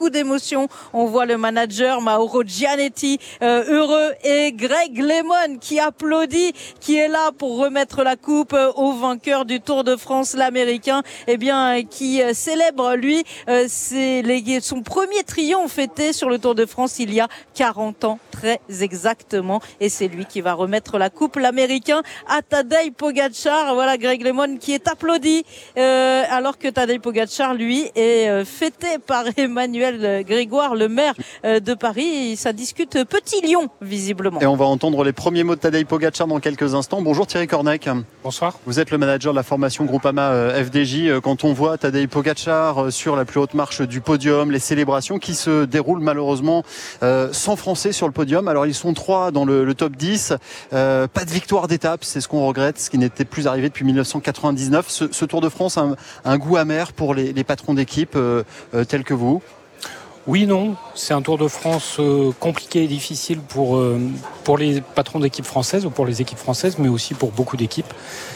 beaucoup d'émotions. On voit le manager Mauro Gianetti heureux et Greg LeMond qui applaudit, qui est là pour remettre la coupe au vainqueur du Tour de France, l'Américain, qui célèbre lui son premier triomphe fêté sur le Tour de France il y a 40 ans très exactement, et c'est lui qui va remettre la coupe, l'Américain, à Tadej Pogačar. Voilà Greg LeMond qui est applaudi alors que Tadej Pogačar lui est fêté par Emmanuel Grégoire, le maire de Paris. Ça discute petit lion visiblement. Et on va entendre les premiers mots de Tadej Pogačar dans quelques instants. Bonjour Thierry Cornec. Bonsoir. Vous êtes le manager de la formation Groupama FDJ. Quand on voit Tadej Pogačar sur la plus haute marche du podium, les célébrations qui se déroulent malheureusement sans Français sur le podium. Alors ils sont 3 dans le top 10. Pas de victoire d'étape, c'est ce qu'on regrette, ce qui n'était plus arrivé depuis 1999. Ce Tour de France a un goût amer pour les patrons d'équipe tels que vous. Oui, non, c'est un Tour de France compliqué et difficile pour les patrons d'équipe françaises ou pour les équipes françaises, mais aussi pour beaucoup d'équipes.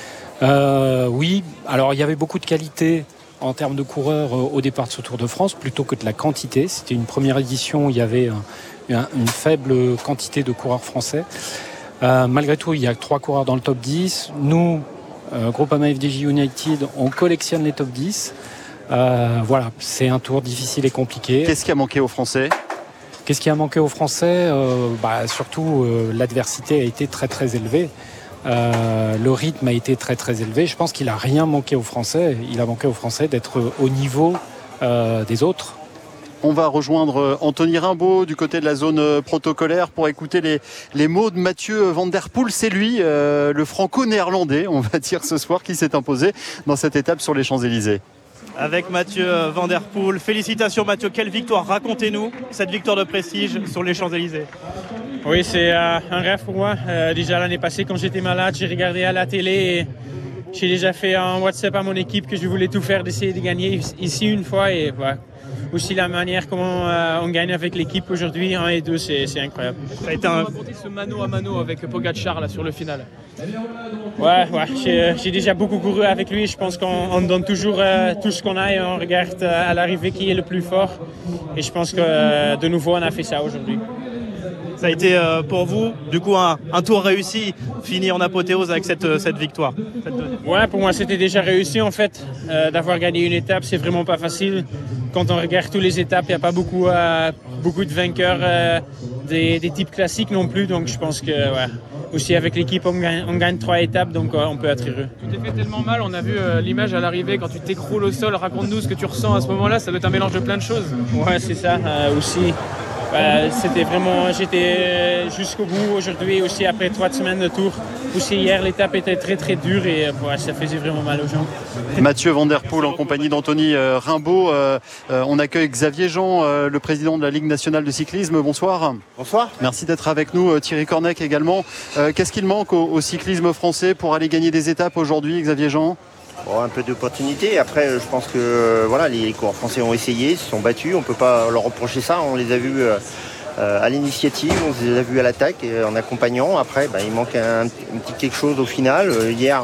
Oui, alors il y avait beaucoup de qualité en termes de coureurs au départ de ce Tour de France, plutôt que de la quantité. C'était une première édition où il y avait une faible quantité de coureurs français. Malgré tout, il y a 3 coureurs dans le top 10. Nous, Groupama FDJ United, on collectionne les top 10. Voilà, c'est un tour difficile et compliqué. Qu'est-ce qui a manqué aux Français ? Qu'est-ce qui a manqué aux Français ? Surtout, l'adversité a été très très élevée. Le rythme a été très très élevé. Je pense qu'il n'a rien manqué aux Français. Il a manqué aux Français d'être au niveau des autres. On va rejoindre Anthony Rimbaud du côté de la zone protocolaire pour écouter les mots de Mathieu Van Der Poel. C'est lui, le franco-néerlandais, on va dire ce soir, qui s'est imposé dans cette étape sur les Champs-Élysées. Avec Mathieu Van Der Poel. Félicitations Mathieu, quelle victoire, racontez-nous cette victoire de prestige sur les Champs-Élysées. Oui, c'est un rêve pour moi. Déjà l'année passée quand j'étais malade, j'ai regardé à la télé et j'ai déjà fait un WhatsApp à mon équipe que je voulais tout faire d'essayer de gagner ici une fois, et voilà. Aussi la manière comment on gagne avec l'équipe aujourd'hui, 1 et 2, c'est incroyable. Ça a été un... raconter ce mano à mano avec Pogačar là sur le final. Ouais, j'ai déjà beaucoup couru avec lui. Je pense qu'on donne toujours tout ce qu'on a et on regarde à l'arrivée qui est le plus fort. Et je pense que de nouveau on a fait ça aujourd'hui. Ça a été pour vous, du coup, un tour réussi, fini en apothéose avec cette victoire. Ouais, pour moi c'était déjà réussi en fait. D'avoir gagné une étape, c'est vraiment pas facile. Quand on regarde toutes les étapes, il n'y a pas beaucoup de vainqueurs des types classiques non plus. Donc je pense que aussi avec l'équipe, on gagne 3 étapes, donc on peut être heureux. Tu t'es fait tellement mal, on a vu l'image à l'arrivée quand tu t'écroules au sol. Raconte-nous ce que tu ressens à ce moment-là, ça doit être un mélange de plein de choses. Ouais, c'est ça aussi. C'était vraiment, j'étais jusqu'au bout aujourd'hui, aussi après 3 semaines de tour. Aussi hier, l'étape était très très dure et ça faisait vraiment mal aux gens. Mathieu Van Der Poel en compagnie d'Anthony Rimbaud. On accueille Xavier Jean, le président de la Ligue nationale de cyclisme. Bonsoir. Bonsoir. Merci d'être avec nous. Thierry Cornec également. Qu'est-ce qu'il manque au cyclisme français pour aller gagner des étapes aujourd'hui, Xavier Jean ? Un peu d'opportunité. Après, je pense que les coureurs français ont essayé, se sont battus. On ne peut pas leur reprocher ça. On les a vus à l'initiative, on les a vus à l'attaque en accompagnant. Après, il manque un petit quelque chose au final.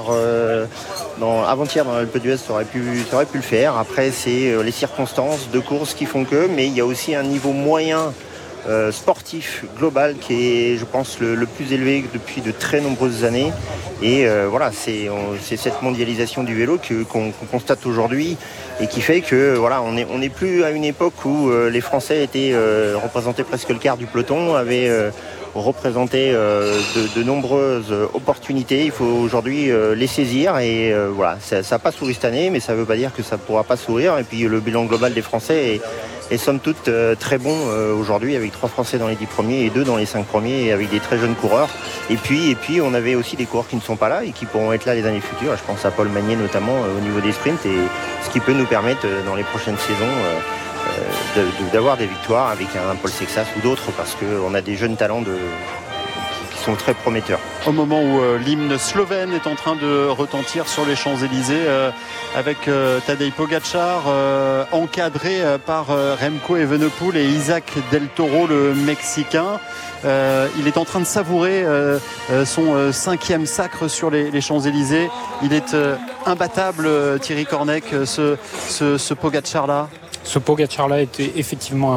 Avant-hier dans l'Alpe d'Huez, ça aurait pu le faire. Après, c'est les circonstances de course qui font que. Mais il y a aussi un niveau moyen sportif global qui est, je pense, le plus élevé depuis de très nombreuses années. Et c'est cette mondialisation du vélo qu'on constate aujourd'hui et qui fait que on n'est plus à une époque où les Français représentaient presque le quart du peloton, avaient représenté de nombreuses opportunités. Il faut aujourd'hui les saisir et ça n'a pas souri cette année, mais ça ne veut pas dire que ça ne pourra pas sourire. Et puis le bilan global des Français est somme toute très bon aujourd'hui, avec 3 Français dans les 10 premiers et 2 dans les 5 premiers, et avec des très jeunes coureurs. Et puis on avait aussi des coureurs qui ne sont pas là et qui pourront être là les années futures. Je pense à Paul Magnier notamment au niveau des sprints, et ce qui peut nous permettre dans les prochaines saisons d'avoir des victoires avec un Paul Sexas ou d'autres, parce qu'on a des jeunes talents qui sont très prometteurs. Au moment où l'hymne slovène est en train de retentir sur les Champs-Élysées, avec Tadej Pogačar encadré par Remco Evenepoel et Isaac Del Toro, le Mexicain. Il est en train de savourer son 5e sacre sur les Champs-Élysées. Il est imbattable, Thierry Cornec, ce Pogačar-là. Ce Pogačar-là était effectivement